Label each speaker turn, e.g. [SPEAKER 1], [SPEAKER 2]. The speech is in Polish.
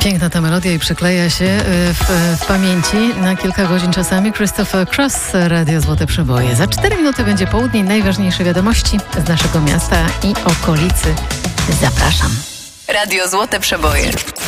[SPEAKER 1] Piękna ta melodia i przykleja się w pamięci na kilka godzin czasami. Christopher Cross, Radio Złote Przeboje. Za 4 minuty będzie południe, najważniejsze wiadomości z naszego miasta i okolicy. Zapraszam.
[SPEAKER 2] Radio Złote Przeboje.